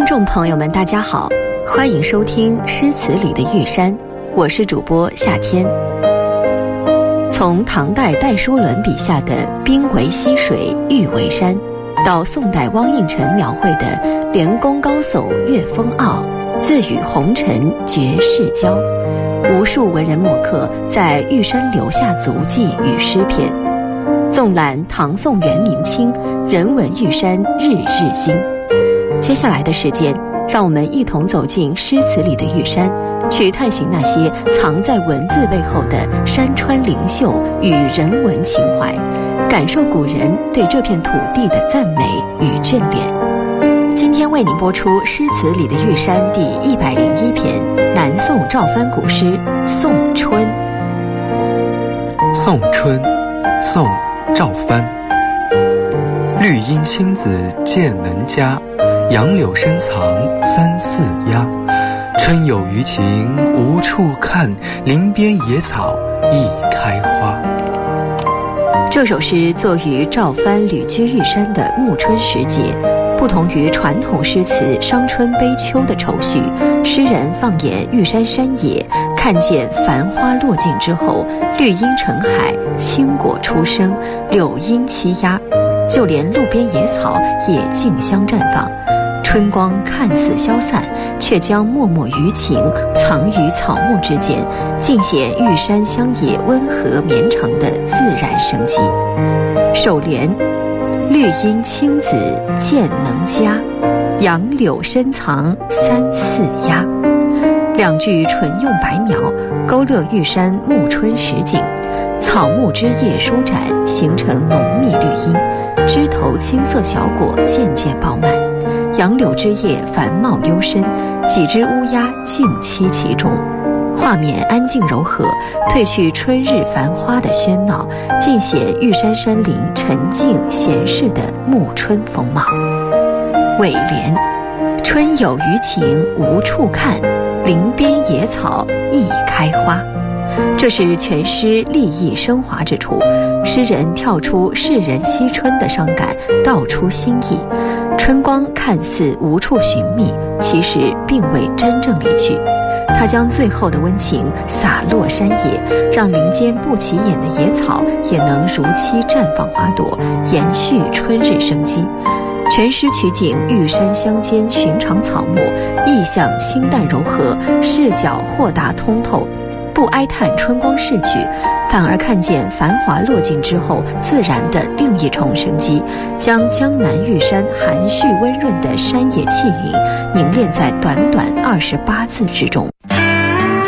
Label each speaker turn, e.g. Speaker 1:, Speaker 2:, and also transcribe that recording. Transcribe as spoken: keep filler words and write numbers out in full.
Speaker 1: 听众朋友们大家好，欢迎收听诗词里的玉山，我是主播夏天。从唐代戴叔伦笔下的冰为溪水玉为山，到宋代汪应辰描绘的连宫高耸月风傲，自与红尘绝世交，无数文人墨客在玉山留下足迹与诗篇。纵览唐宋元明清，人文玉山日日新。接下来的时间，让我们一同走进诗词里的玉山，去探寻那些藏在文字背后的山川灵秀与人文情怀，感受古人对这片土地的赞美与眷恋。今天为您播出诗词里的玉山第一百零一篇，南宋赵藩古诗《宋春》。
Speaker 2: 宋春，宋，赵藩。绿阴青子渐能佳，杨柳深藏三四鸦。春有余情无处看，林边野草一开花。
Speaker 1: 这首诗作于赵藩旅居玉山的暮春时节，不同于传统诗词伤春悲秋的愁绪，诗人放眼玉山山野，看见繁花落尽之后，绿荫成海，青果初生，柳荫栖鸦，就连路边野草也竞相绽放。春光看似消散，却将脉脉余情藏于草木之间，尽显玉山乡野温和绵长的自然生机。首联：绿阴青子渐能佳，杨柳深藏三四鸦。两句纯用白描，勾勒玉山暮春时景。草木枝叶舒展，形成浓密绿荫，枝头青色小果渐渐饱满，杨柳枝叶繁茂幽深，几只乌鸦静栖其中。画面安静柔和，褪去春日繁花的喧闹，尽显玉山山林沉静闲适的暮春风貌。尾联：春有余情无处看，林边野草一开花。这是全诗立意升华之处，诗人跳出世人惜春的伤感，道出新意。春光看似无处寻觅，其实并未真正离去，他将最后的温情洒落山野，让林间不起眼的野草也能如期绽放花朵，延续春日生机。全诗取景玉山乡间寻常草木，意象清淡柔和，视角豁达通透，不哀叹春光逝去，反而看见繁华落尽之后自然的另一重生机，将江南玉山含蓄温润的山野气韵凝练在短短二十八字之中。